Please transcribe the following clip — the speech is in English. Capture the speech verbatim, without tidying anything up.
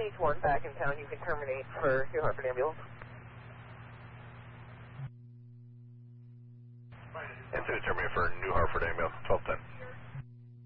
each one back in town, you can terminate for New Hartford Ambulance. And to terminate for New Hartford Ambulance, twelve ten.